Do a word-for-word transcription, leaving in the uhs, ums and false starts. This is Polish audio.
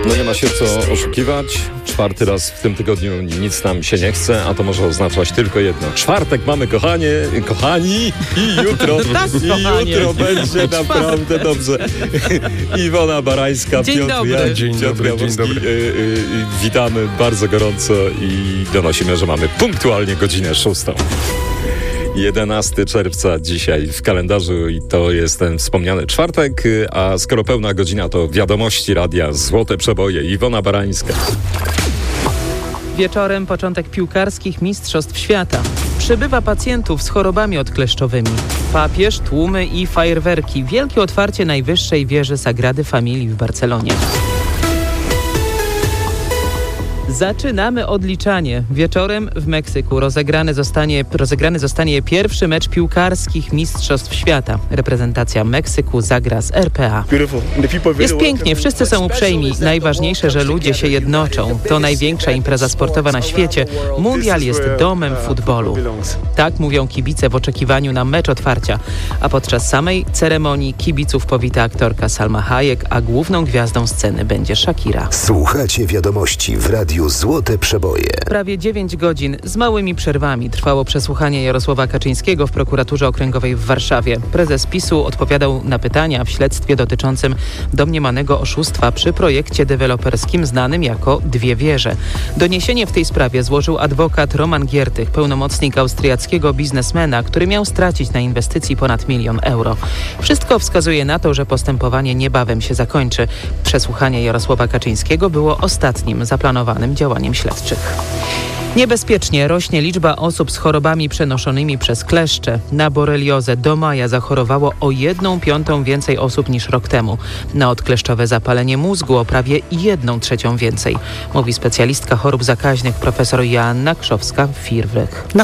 No nie ma się co oszukiwać. Czwarty raz w tym tygodniu nic nam się nie chce, a to może oznaczać tylko jedno. Czwartek mamy, kochanie, kochani, i jutro, tak, i jutro będzie naprawdę dobrze. Iwona Barańska, dzień Piotr dobry. Jan, Dzień Piotr dobry, Jaworski. dzień dobry. Y, y, witamy bardzo gorąco i donosimy, że mamy punktualnie godzinę szóstą. jedenastego czerwca dzisiaj w kalendarzu i to jest ten wspomniany czwartek, a skoro pełna godzina to wiadomości radia Złote Przeboje. Iwona Barańska. Wieczorem początek piłkarskich mistrzostw świata. Przybywa pacjentów z chorobami odkleszczowymi. Papież, tłumy i fajerwerki. Wielkie otwarcie najwyższej wieży Sagrady Familii w Barcelonie. Zaczynamy odliczanie. Wieczorem w Meksyku rozegrany zostanie, rozegrany zostanie pierwszy mecz piłkarskich mistrzostw świata. Reprezentacja Meksyku zagra z R P A. Jest pięknie, wszyscy są uprzejmi. Najważniejsze, że ludzie się jednoczą. To największa impreza sportowa na świecie. Mundial jest domem futbolu. Tak mówią kibice w oczekiwaniu na mecz otwarcia. A podczas samej ceremonii kibiców powita aktorka Salma Hayek, a główną gwiazdą sceny będzie Shakira. Słuchacie wiadomości w radiu Złote Przeboje. Prawie dziewięć godzin z małymi przerwami trwało przesłuchanie Jarosława Kaczyńskiego w prokuraturze okręgowej w Warszawie. Prezes PiSu odpowiadał na pytania w śledztwie dotyczącym domniemanego oszustwa przy projekcie deweloperskim znanym jako Dwie Wieże. Doniesienie w tej sprawie złożył adwokat Roman Giertych, pełnomocnik austriackiego biznesmena, który miał stracić na inwestycji ponad milion euro. Wszystko wskazuje na to, że postępowanie niebawem się zakończy. Przesłuchanie Jarosława Kaczyńskiego było ostatnim zaplanowanym działaniem śledczych. Niebezpiecznie rośnie liczba osób z chorobami przenoszonymi przez kleszcze. Na boreliozę do maja zachorowało o jedną piątą więcej osób niż rok temu. Na odkleszczowe zapalenie mózgu o prawie jedną trzecią więcej, mówi specjalistka chorób zakaźnych profesor Joanna Krzowska-Firwych.